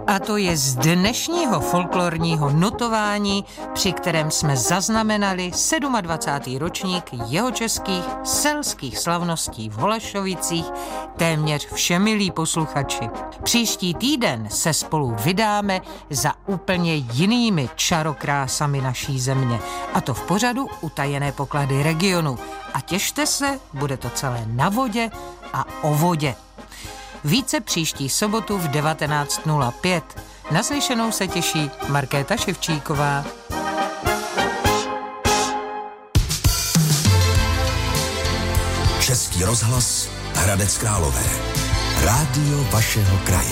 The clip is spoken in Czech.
A to je z dnešního folklorního notování, při kterém jsme zaznamenali 27. ročník jihočeských selských slavností v Holešovicích, téměř všemilí posluchači. Příští týden se spolu vydáme za úplně jinými čarokrásami naší země, a to v pořadu Utajené poklady regionu. A těšte se, bude to celé na vodě a o vodě. Více příští sobotu v 19:05. Naslyšenou se těší Markéta Ševčíková. Český rozhlas Hradec Králové. Rádio vašeho kraje.